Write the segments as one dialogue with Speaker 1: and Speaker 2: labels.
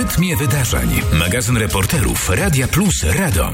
Speaker 1: Tmie wydarzeń. Magazyn reporterów Radia Plus Radom.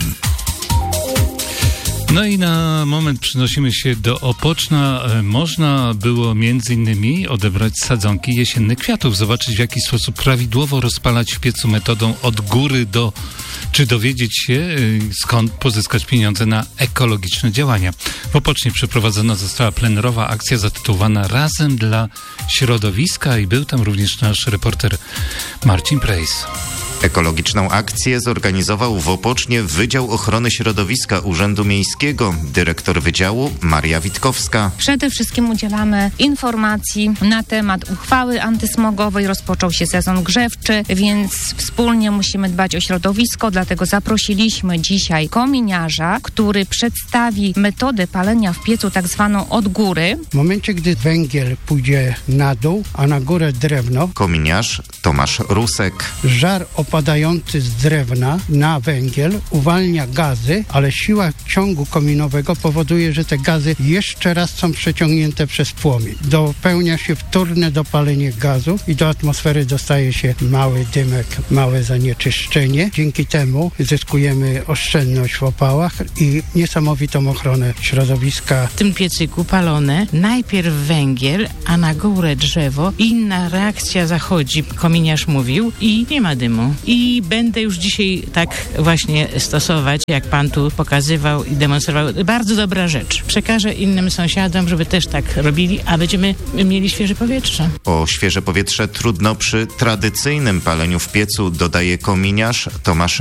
Speaker 2: No i na moment przenosimy się do Opoczna. Można było między innymi odebrać sadzonki jesiennych kwiatów, zobaczyć w jaki sposób prawidłowo rozpalać w piecu metodą od góry do, czy dowiedzieć się skąd pozyskać pieniądze na ekologiczne działania. W Opocznie przeprowadzona została plenerowa akcja zatytułowana Razem dla środowiska i był tam również nasz reporter Marcin Prejs.
Speaker 3: Ekologiczną akcję zorganizował w Opocznie Wydział Ochrony Środowiska Urzędu Miejskiego. Dyrektor Wydziału Maria Witkowska.
Speaker 4: Przede wszystkim udzielamy informacji na temat uchwały antysmogowej. Rozpoczął się sezon grzewczy, więc wspólnie musimy dbać o środowisko, dlatego zaprosiliśmy dzisiaj kominiarza, który przedstawi metodę palenia w piecu tak zwaną od góry.
Speaker 5: W momencie, gdy węgiel pójdzie na dół, a na górę drewno,
Speaker 3: Kominiarz Tomasz Rusek.
Speaker 5: żar opadający z drewna na węgiel uwalnia gazy, ale siła ciągu kominowego powoduje, że te gazy jeszcze raz są przeciągnięte przez płomień. Dopełnia się wtórne dopalenie gazu i do atmosfery dostaje się mały dymek, małe zanieczyszczenie. Dzięki temu zyskujemy oszczędność w opałach i niesamowitą ochronę środowiska.
Speaker 6: W tym piecyku palone najpierw węgiel, a na górę drzewo. Inna reakcja zachodzi, kominiarz mówił, i nie ma dymu. I będę już dzisiaj tak właśnie stosować, jak pan tu pokazywał i demonstrował. Bardzo dobra rzecz. Przekażę innym sąsiadom, żeby też tak robili, a będziemy mieli świeże powietrze.
Speaker 3: O świeże powietrze trudno przy tradycyjnym paleniu w piecu, dodaje kominiarz Tomasz